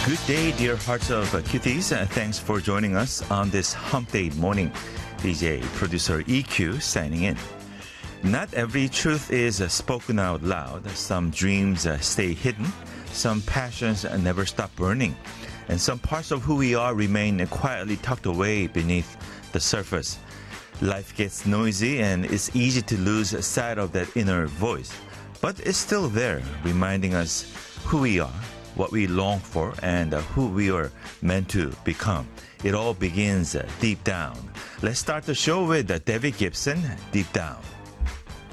Good day, dear hearts of cuties. Thanks for joining us on this hump day morning. DJ producer EQ signing in. Not every truth is spoken out loud. Some dreams stay hidden. Some passions never stop burning. And some parts of who we are remain quietly tucked away beneath the surface. Life gets noisy and it's easy to lose sight of that inner voice. But it's still there, reminding us who we are, what we long for, and who we are meant to become. It all begins deep down. Let's start the show with Debbie Gibson, Deep Down.